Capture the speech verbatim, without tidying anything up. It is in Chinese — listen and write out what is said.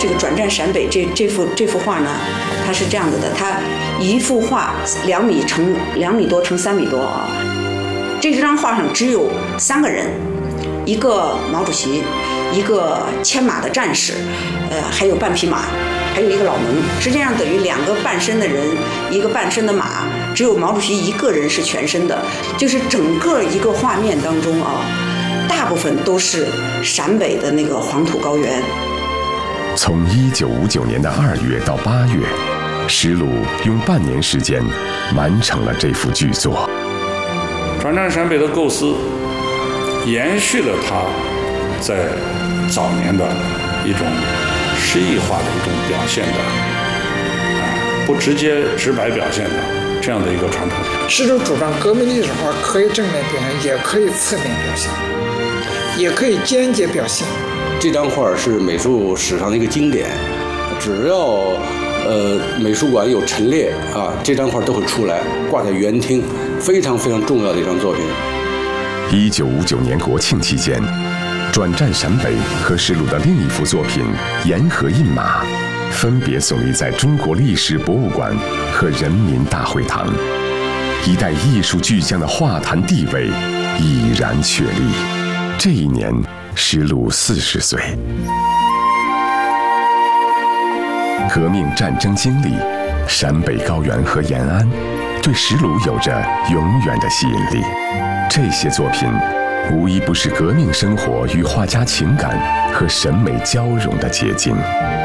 这个转战陕北这这幅这幅画呢，它是这样子的，它一幅画两米乘两米多乘三米多啊。这张画上只有三个人，一个毛主席，一个牵马的战士，呃，还有半匹马，还有一个老农。实际上等于两个半身的人，一个半身的马，只有毛主席一个人是全身的。就是整个一个画面当中啊，大部分都是陕北的那个黄土高原。 从一九五九年的二月到八月，石鲁用半年时间完成了这幅巨作。 转战陕北的构思延续了他在早年的一种诗意化的一种表现的，啊，不直接直白表现的这样的一个传统。 石鲁主张革命历史画可以正面表现，也可以侧面表现，也可以间接表现。 这张画是美术史上的一个经典，只要呃美术馆有陈列啊，这张画都会出来挂在园厅，非常非常重要的一张作品。 一九五九年国庆期间，转战陕北和石鲁的另一幅作品《沿河印马》分别耸立在中国历史博物馆和人民大会堂，一代艺术巨匠的画坛地位已然确立。这一年，石鲁四十岁。革命战争经历，陕北高原和延安，对石鲁有着永远的吸引力。这些作品无一不是革命生活与画家情感和审美交融的结晶。